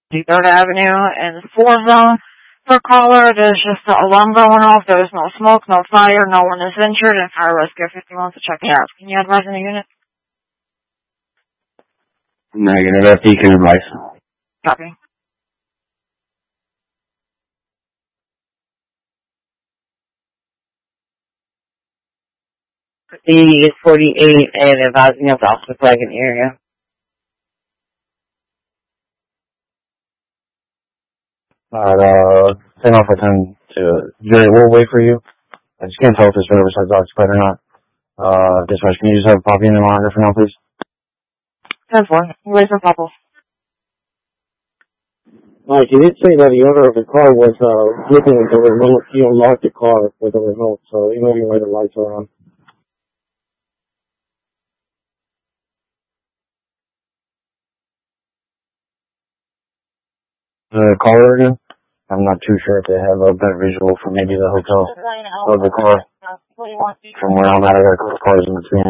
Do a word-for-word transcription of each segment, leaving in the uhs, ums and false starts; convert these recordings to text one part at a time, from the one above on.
third Avenue and Forza. For caller, there's just the alarm going off. There is no smoke, no fire, no one is injured, and Fire Rescue fifty wants to check it out. Can you advise in the unit? Negative, F D can advise. Copy. eighty is forty-eight and advising of the officer flagging area. Alright, uh, ten off for ten to, Jerry, we'll wait for you. I just can't tell if this Riverside's occupied or not. Uh, dispatch, can you just have a copy in the monitor for now, please? ten four. Where's the bubble? Mike, you did say that the owner of the car was, uh, looking at the remote. He unlocked the car with the remote, so he maybe why the lights are on. The caller again? I'm not too sure if they have a better visual for maybe the hotel or the car. From where I'm at, I got a couple cars in between.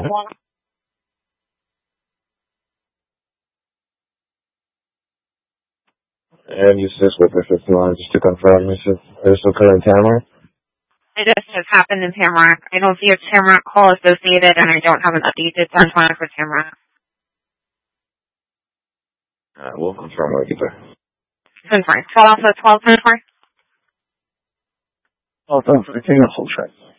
And you just with the fifty-one, just to confirm, this is, this is occurring in Tamarack? It just has happened in Tamarack. I don't see a Tamarack call associated, and I don't have an updated time plan for Tamarack. Alright, we'll confirm when we get there. ten four. twelve off the twelve ten four. Oh, thanks for taking a whole track.